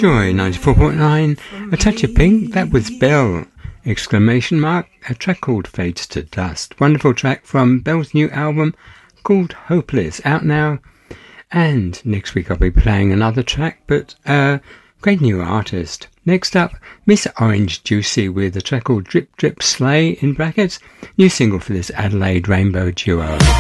Joy 94.9, a touch of pink, that was Belle, exclamation mark, a track called Fades to Dust. Wonderful track from Belle's new album called Hopeless, out now. And next week I'll be playing another track, but a great new artist. Next up, Miss Orange Juicy with a track called Drip Drip Slay, in brackets, new single for this Adelaide Rainbow duo.